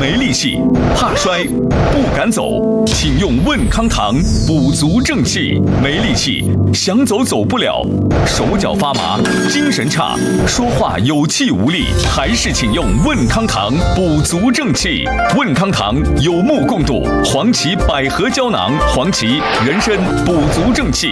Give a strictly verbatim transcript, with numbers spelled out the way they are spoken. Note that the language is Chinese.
没力气，怕摔，不敢走，请用问康堂补足正气。没力气，想走走不了，手脚发麻，精神差，说话有气无力，还是请用问康堂补足正气。问康堂有目共睹，黄芪百合胶囊，黄芪人参补足正气，